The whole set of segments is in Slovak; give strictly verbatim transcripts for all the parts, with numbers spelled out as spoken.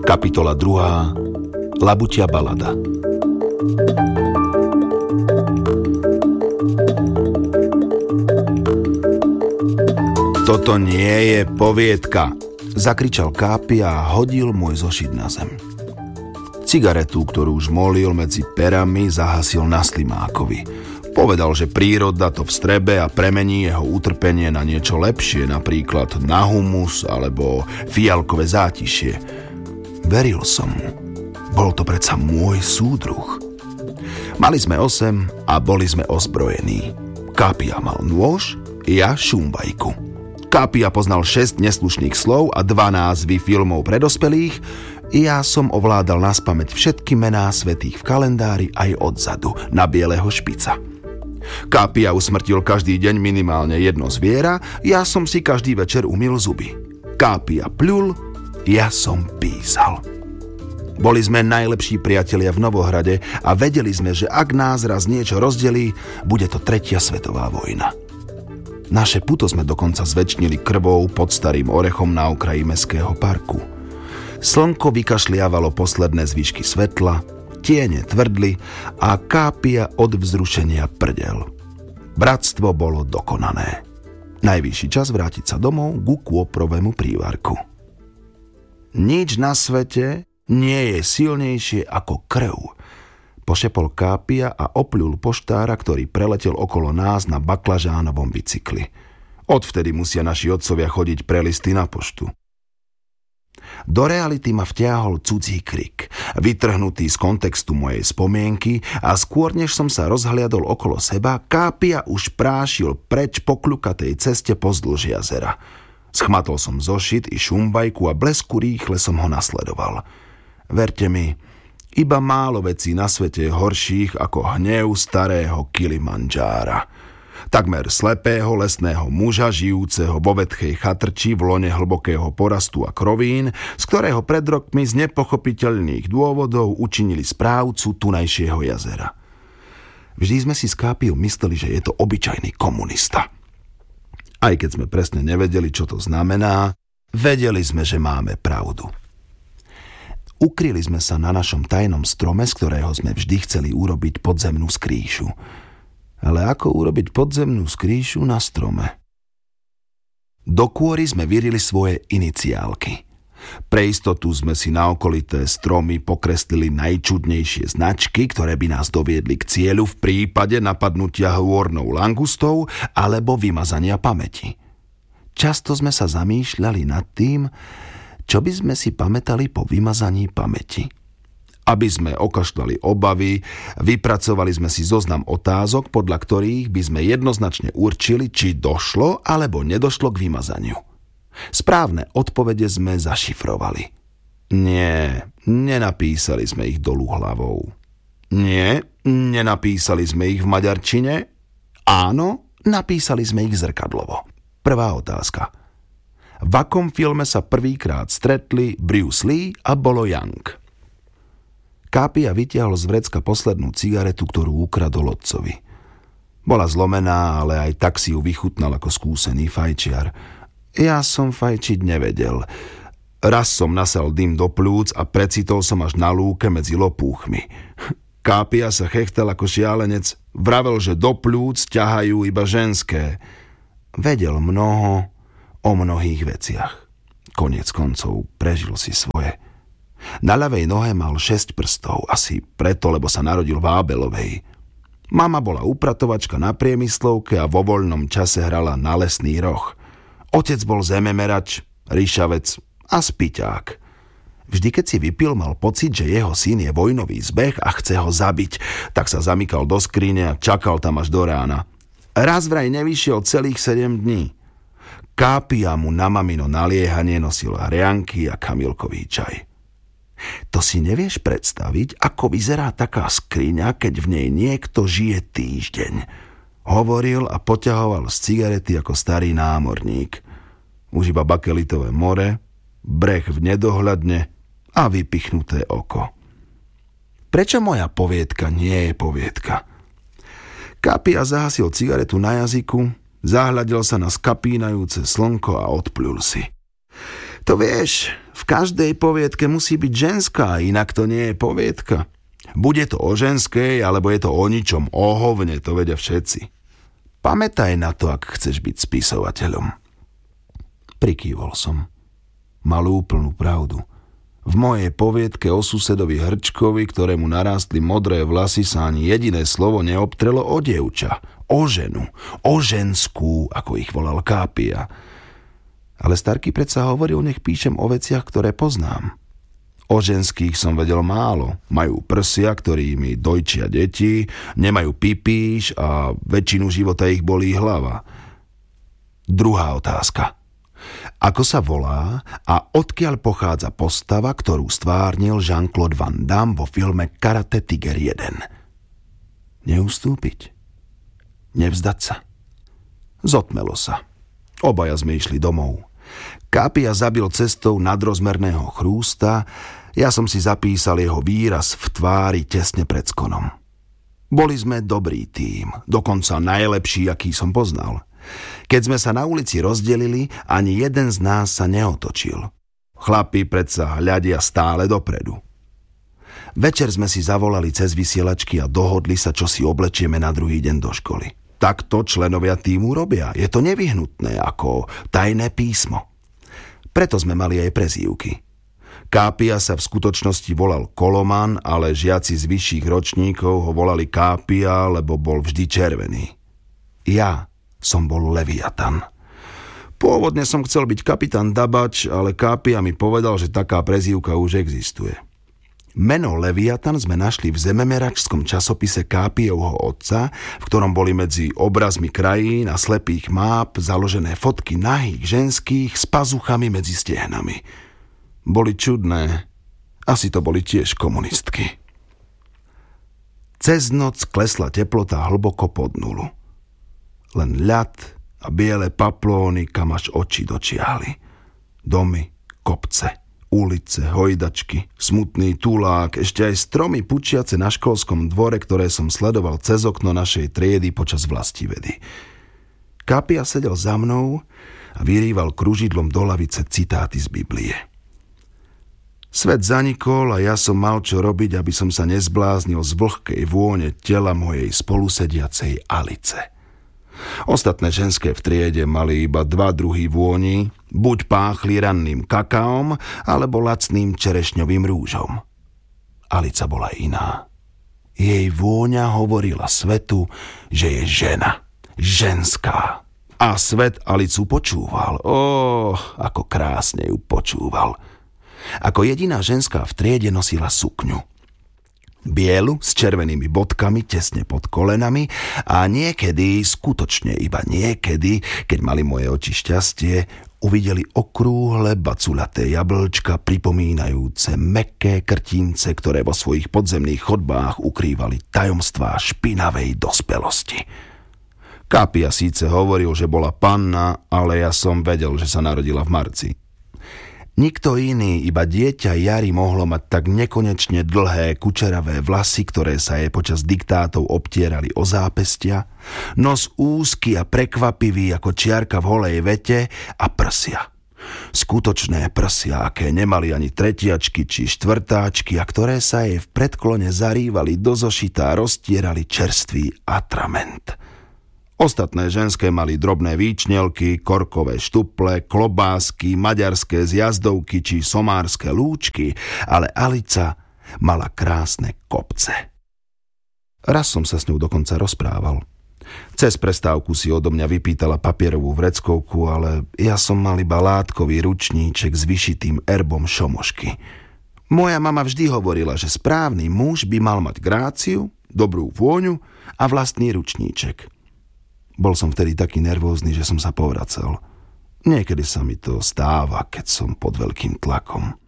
Kapitola druhá. Labutia balada. Toto nie je poviedka, zakričal Kápi a hodil môj zošit na zem. Cigaretu, ktorú už molil medzi perami, zahasil na Slimákovi. Povedal, že príroda to vstrebe a premení jeho utrpenie na niečo lepšie, napríklad na humus alebo fialkové zátišie. Veril som mu. Bol to predsa môj súdruh. Mali sme osem a boli sme ozbrojení. Kápia mal nôž, ja šumbajku. Kápia poznal šesť neslušných slov a dva názvy filmov pre dospelých. Ja som ovládal naspamäť všetky mená svätých v kalendári aj odzadu, na bieleho špica. Kápia usmrtil každý deň minimálne jedno zviera, ja som si každý večer umyl zuby. Kápia pľul, ja som písal. Boli sme najlepší priatelia v Novohrade a vedeli sme, že ak nás raz niečo rozdelí, bude to tretia svetová vojna. Naše puto sme dokonca zväčšnili krvou pod starým orechom na okraji mestského parku. Slnko vykašliavalo posledné zvyšky svetla, tiene tvrdli a Kápia od vzrušenia prdel. Bratstvo bolo dokonané. Najvyšší čas vrátiť sa domov ku kôprovému prívarku. Nič na svete nie je silnejšie ako krv, pošepol Kápia a opľul poštára, ktorý preletel okolo nás na baklažánovom bicykli. Odvtedy musia naši otcovia chodiť pre listy na poštu. Do reality ma vtiahol cudzí krik, vytrhnutý z kontextu mojej spomienky a skôr než som sa rozhliadol okolo seba, Kápia už prášil preč po kľukatej ceste pozdĺž jazera. Schmatol som zošit i šumbajku a blesku rýchle som ho nasledoval. Verte mi, iba málo vecí na svete je horších ako hnev starého Kilimandžára. Takmer slepého lesného muža, žijúceho vo vetchej chatrči v lone hlbokého porastu a krovín, z ktorého pred rokmi z nepochopiteľných dôvodov učinili správcu tunajšieho jazera. Vždy sme si s Kápiou mysleli, že je to obyčajný komunista. Aj keď sme presne nevedeli, čo to znamená, vedeli sme, že máme pravdu. Ukryli sme sa na našom tajnom strome, z ktorého sme vždy chceli urobiť podzemnú skrýšu. Ale ako urobiť podzemnú skrýšu na strome? Do kôry sme vyrili svoje iniciálky. Pre istotu sme si na okolité stromy pokreslili najčudnejšie značky, ktoré by nás doviedli k cieľu v prípade napadnutia hôrnou langustou alebo vymazania pamäti. Často sme sa zamýšľali nad tým, čo by sme si pamätali po vymazaní pamäti. Aby sme okašľali obavy, vypracovali sme si zoznam otázok, podľa ktorých by sme jednoznačne určili, či došlo alebo nedošlo k vymazaniu. Správne odpovede sme zašifrovali. Nie, nenapísali sme ich dolu hlavou. Nie, nenapísali sme ich v maďarčine. Áno, napísali sme ich zrkadlovo. Prvá otázka. V akom filme sa prvýkrát stretli Bruce Lee a Bolo Yang? Kápia vytiahol z vrecka poslednú cigaretu, ktorú ukradol otcovi. Bola zlomená, ale aj tak si ju vychutnal ako skúsený fajčiar. Ja som fajčiť nevedel. Raz som nasal dym do plúc a precitol som až na lúke medzi lopúchmi. Kápia sa chechtal ako šialenec, vravel, že do plúc ťahajú iba ženské. Vedel mnoho o mnohých veciach. Koniec koncov prežil si svoje. Na ľavej nohe mal šesť prstov, asi preto, lebo sa narodil v Ábelovej. Mama bola upratovačka na priemyslovke a vo voľnom čase hrala na lesný roh. Otec bol zememerač, ryšavec a spyťák. Vždy, keď si vypil, mal pocit, že jeho syn je vojnový zbeh a chce ho zabiť, tak sa zamykal do skrine a čakal tam až do rána. Raz vraj nevyšiel celých sedem dní. Kápia mu na mamino naliehanie nosil hrianky a kamilkový čaj. To si nevieš predstaviť, ako vyzerá taká skriňa, keď v nej niekto žije týždeň. Hovoril a poťahoval z cigarety ako starý námorník. Už iba bakelitové more, breh v nedohľadne a vypichnuté oko. Prečo moja poviedka nie je poviedka? Kápia zahasil cigaretu na jazyku, zahľadil sa na skapínajúce slnko a odplul si. To vieš, v každej poviedke musí byť ženská, inak to nie je poviedka. Bude to o ženskej, alebo je to o ničom, o hovne, to vedia všetci. Pamätaj na to, ak chceš byť spisovateľom. Prikývol som. Mal úplnú pravdu. V mojej poviedke o susedovi Hrčkovi, ktorému narástli modré vlasy, sa ani jediné slovo neobtrelo o dievča, o ženu, o ženskú, ako ich volal Kápia. Ale Starký predsa hovoril, nech píšem o veciach, ktoré poznám. O ženských som vedel málo. Majú prsia, ktorými dojčia deti, nemajú pipíš a väčšinu života ich bolí hlava. Druhá otázka. Ako sa volá a odkiaľ pochádza postava, ktorú stvárnil Jean-Claude Van Damme vo filme Karate Tiger jeden? Neustúpiť? Nevzdať sa? Zotmelo sa. Obaja sme išli domov. Kápia zabil cestou nadrozmerného chrústa, ja som si zapísal jeho výraz v tvári tesne pred skonom. Boli sme dobrý tím, dokonca najlepší, aký som poznal. Keď sme sa na ulici rozdelili, ani jeden z nás sa neotočil. Chlapi predsa hľadia stále dopredu. Večer sme si zavolali cez vysielačky a dohodli sa, čo si oblečieme na druhý deň do školy. Takto členovia tímu robia. Je to nevyhnutné, ako tajné písmo. Preto sme mali aj prezývky. Kápia sa v skutočnosti volal Koloman, ale žiaci z vyšších ročníkov ho volali Kápia, lebo bol vždy červený. Ja som bol Leviatan. Pôvodne som chcel byť kapitán Dabač, ale Kápia mi povedal, že taká prezývka už existuje. Meno Leviatan sme našli v zememeračskom časopise Kápiovho otca, v ktorom boli medzi obrazmi krajín a slepých máp založené fotky nahých ženských s pazuchami medzi stehnami. Boli čudné. Asi to boli tiež komunistky. Cez noc klesla teplota hlboko pod nulu. Len ľad a biele paplóny, kam až oči dočiahli. Domy, kopce, ulice, hojdačky, smutný tulák, ešte aj stromy pučiace na školskom dvore, ktoré som sledoval cez okno našej triedy počas vlastivedy. Kápia sedel za mnou a vyrýval kružidlom do lavice citáty z Biblie. Svet zanikol a ja som mal čo robiť, aby som sa nezbláznil z vlhkej vône tela mojej spolusediacej Alice. Ostatné ženské v triede mali iba dva druhy vôni, buď páchli ranným kakaom, alebo lacným čerešňovým rúžom. Alica bola iná. Jej vôňa hovorila svetu, že je žena, ženská. A svet Alicu počúval. Ó, ako krásne ju počúval. Ako jediná ženská v triede nosila sukňu. Bielu s červenými bodkami tesne pod kolenami a niekedy, skutočne iba niekedy, keď mali moje oči šťastie, uvideli okrúhle baculaté jablčka pripomínajúce mäkké krtínce, ktoré vo svojich podzemných chodbách ukrývali tajomstvá špinavej dospelosti. Kápia síce hovoril, že bola panna, ale ja som vedel, že sa narodila v marci. Nikto iný, iba dieťa Jari mohlo mať tak nekonečne dlhé, kučeravé vlasy, ktoré sa jej počas diktátov obtierali o zápestia, nos úzky a prekvapivý ako čiarka v holej vete a prsia. Skutočné prsia, aké nemali ani tretiačky či štvrtáčky a ktoré sa jej v predklone zarývali do zošita a roztierali čerstvý atrament. Ostatné ženské mali drobné výčnelky, korkové štuple, klobásky, maďarské zjazdovky či somárske lúčky, ale Alica mala krásne kopce. Raz som sa s ňou dokonca rozprával. Cez prestávku si odo mňa vypýtala papierovú vreckovku, ale ja som mal iba látkový ručníček s vyšitým erbom šomošky. Moja mama vždy hovorila, že správny muž by mal mať gráciu, dobrú vôňu a vlastný ručníček. Bol som vtedy taký nervózny, že som sa povracal. Niekedy sa mi to stáva, keď som pod veľkým tlakom.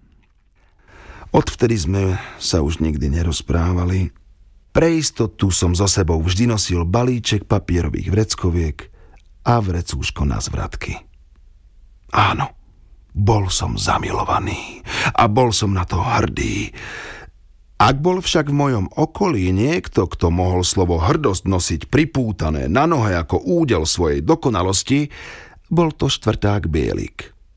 Odvtedy sme sa už nikdy nerozprávali. Pre istotu som so sebou vždy nosil balíček papierových vreckoviek a vrecúško na zvratky. Áno, bol som zamilovaný a bol som na to hrdý. Ak bol však v mojom okolí niekto, kto mohol slovo hrdosť nosiť pripútané na nohe ako údel svojej dokonalosti, bol to štvrták Bielik.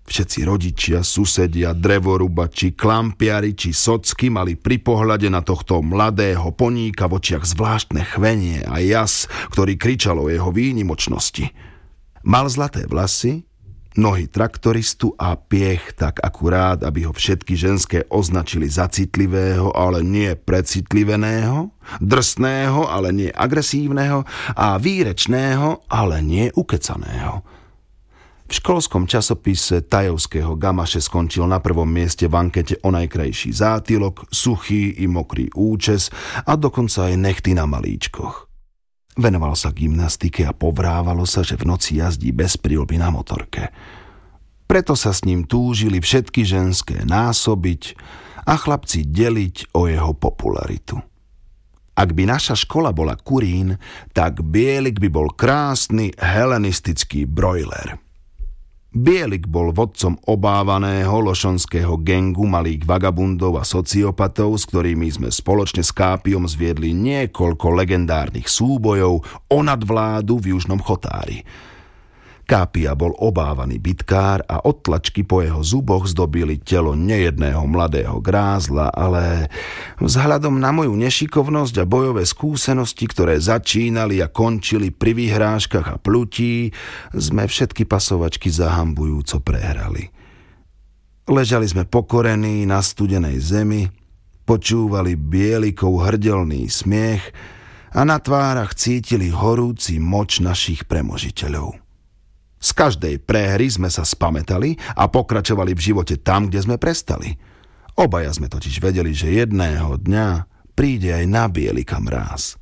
Všetci rodičia, susedia, drevorubači, klampiari či socky mali pri pohľade na tohto mladého poníka v očiach zvláštne chvenie a jas, ktorý kričal o jeho výnimočnosti. Mal zlaté vlasy, nohy traktoristu a piech tak akurát, aby ho všetky ženské označili za citlivého, ale nie precitliveného, drsného, ale nie agresívneho a výrečného, ale nie ukecaného. V školskom časopise Tajovského Gamaše skončil na prvom mieste v ankete o najkrajší zátylok, suchý i mokrý účes a dokonca aj nechty na malíčkoch. Venoval sa gymnastike a povrávalo sa, že v noci jazdí bez príľby na motorke. Preto sa s ním túžili všetky ženské násobiť a chlapci deliť o jeho popularitu. Ak by naša škola bola kurín, tak Bielik by bol krásny helenistický brojler. Bielik bol vodcom obávaného lošonského gengu malých vagabundov a sociopatov, s ktorými sme spoločne s Kápiom zviedli niekoľko legendárnych súbojov o nadvládu v Južnom Chotári. Kápia bol obávaný bitkár a odtlačky po jeho zuboch zdobili telo nejedného mladého grázla, ale vzhľadom na moju nešikovnosť a bojové skúsenosti, ktoré začínali a končili pri vyhrážkach a plutí, sme všetky pasovačky zahambujúco prehrali. Ležali sme pokorení na studenej zemi, počúvali Bielikov hrdelný smiech a na tvárach cítili horúci moč našich premožiteľov. Z každej prehry sme sa spamätali a pokračovali v živote tam, kde sme prestali. Obaja sme totiž vedeli, že jedného dňa príde aj na Bielika mráz.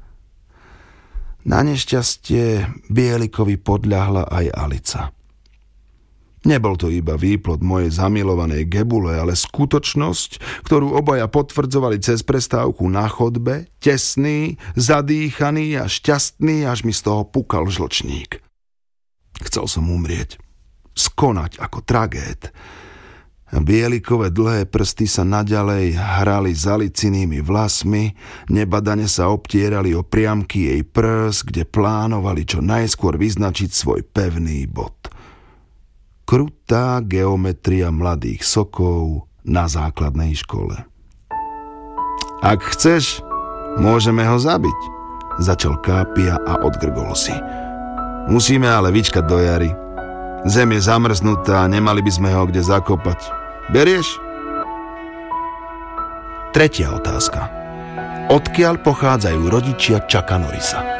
Na nešťastie Bielikovi podľahla aj Alica. Nebol to iba výplod mojej zamilovanej Gebule, ale skutočnosť, ktorú obaja potvrdzovali cez prestávku na chodbe, tesný, zadýchaný a šťastný, až mi z toho pukal žlčník. Chcel som umrieť, skonať ako tragéd. A Bielikové dlhé prsty sa naďalej hrali zalicinými vlasmi, nebadane sa obtierali o priamky jej prs, kde plánovali čo najskôr vyznačiť svoj pevný bod. Krutá geometria mladých sokov na základnej škole. Ak chceš, môžeme ho zabiť, začal Kápia a odgrgol si. Musíme ale vyčkať do jary. Zem je zamrznutá a nemali by sme ho kde zakopať. Berieš? Tretia otázka. Odkiaľ pochádzajú rodičia Chucka Norrisa?